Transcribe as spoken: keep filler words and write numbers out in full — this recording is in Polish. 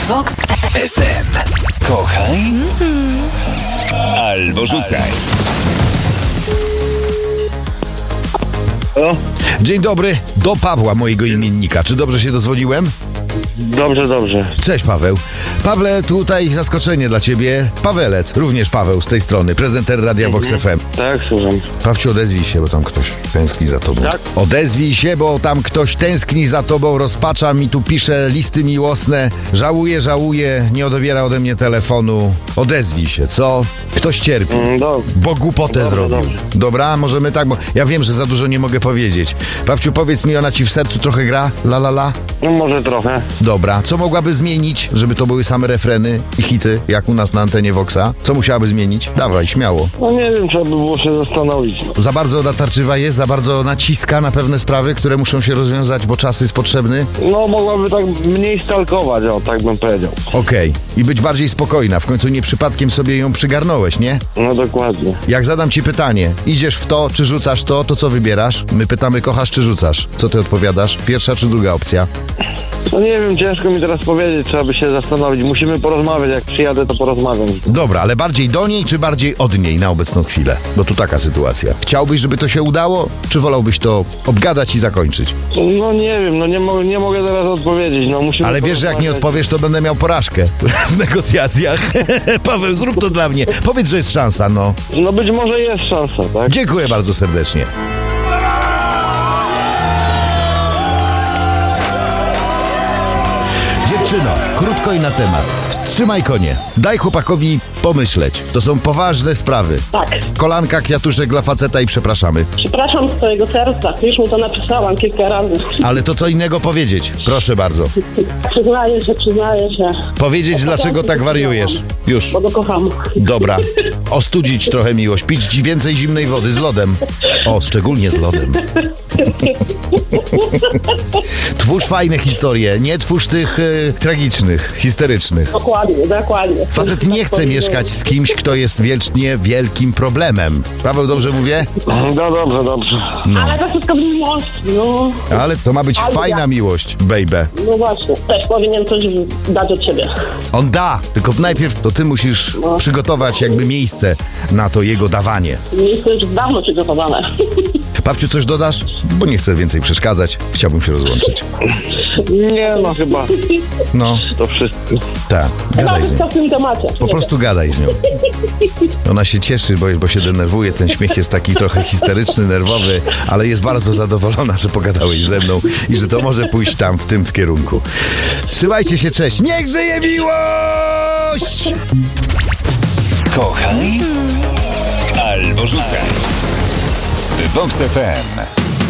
Vox F M. Kochaj mm-hmm. albo rzucaj. O? Dzień dobry, do Pawła, mojego imiennika. Czy dobrze się dozwoliłem? Dobrze, dobrze. Cześć, Paweł. Pawle, tutaj zaskoczenie dla ciebie. Pawelec, również Paweł z tej strony, prezenter Radia Vox F M. Tak, słucham. Pawciu, odezwij się, bo tam ktoś tęskni za tobą. Tak? Odezwij się, bo tam ktoś tęskni za tobą, rozpacza mi tu, pisze listy miłosne. Żałuję, żałuję, nie odebiera ode mnie telefonu. Odezwij się, co? Ktoś cierpi, Mm, do... bo głupotę Dobrze, zrobił. dobrze. Dobra, możemy tak, bo ja wiem, że za dużo nie mogę powiedzieć. Pawciu, powiedz mi, ona ci w sercu trochę gra? La la la? No może trochę. Dobra, co mogłaby zmienić, żeby to były same refreny i hity, jak u nas na antenie Voxa? Co musiałaby zmienić? Dawaj, śmiało. No nie wiem, trzeba by było się zastanowić. Za bardzo natarczywa jest, za bardzo naciska na pewne sprawy, które muszą się rozwiązać, bo czas jest potrzebny. No mogłaby tak mniej stalkować, o, tak bym powiedział. Okej. I być bardziej spokojna. W końcu nie przypadkiem sobie ją przygarnąłeś, nie? No dokładnie. Jak zadam ci pytanie, idziesz w to, czy rzucasz to, to co wybierasz? My pytamy, kochasz czy rzucasz? Co ty odpowiadasz? Pierwsza czy druga opcja? No nie wiem, ciężko mi teraz powiedzieć, trzeba by się zastanowić. Musimy porozmawiać, jak przyjadę, to porozmawiam. Dobra, ale bardziej do niej, czy bardziej od niej na obecną chwilę? Bo tu taka sytuacja. Chciałbyś, żeby to się udało, czy wolałbyś to obgadać i zakończyć? No nie wiem, no nie, mo- nie mogę teraz odpowiedzieć, no musimy Ale wiesz, że jak nie porozmawiać. odpowiesz, to będę miał porażkę w negocjacjach. Paweł, zrób to dla mnie. Powiedz, że jest szansa, no. No być może jest szansa, tak? Dziękuję bardzo serdecznie. Dziewczyno, krótko i na temat. Wstrzymaj konie. Daj chłopakowi pomyśleć. To są poważne sprawy. Tak. Kolanka, kwiatuszek dla faceta i przepraszamy. Przepraszam z całego serca. Już mu to napisałam kilka razy. Ale to co innego powiedzieć. Proszę bardzo. Przyznaję się, przyznaję się. Powiedzieć, dlaczego tak wariujesz. Już. Bo go kocham. Dobra. Ostudzić trochę miłość. Pić ci więcej zimnej wody z lodem. O, szczególnie z lodem. Twórz fajne historie. Nie twórz tych y, tragicznych, histerycznych. Dokładnie, dokładnie. Facet nie chce mieszkać z kimś, kto jest wiecznie wielkim problemem. Paweł, dobrze mówię? No dobrze, dobrze. Ale to wszystko w miłości, no. Ale to ma być Ale fajna ja- miłość, baby. No właśnie. Też powinien coś dać od siebie. On da, tylko najpierw to ty musisz przygotować jakby miejsce na to jego dawanie. Miejsce już dawno przygotowane. Papciu, coś dodasz? Bo nie chcę więcej przeszkadzać. Chciałbym się rozłączyć. Nie no, chyba No, to wszystko. tak, gadaj Chyba z nią. wszystko w tym temacie. Po prostu gadaj z nią. Ona się cieszy, bo, bo się denerwuje. Ten śmiech jest taki trochę histeryczny, nerwowy, ale jest bardzo zadowolona, że pogadałeś ze mną i że to może pójść tam, w tym w kierunku. Trzymajcie się, cześć. Niech żyje miłość! Kochaj albo rzucaj. Vox F M.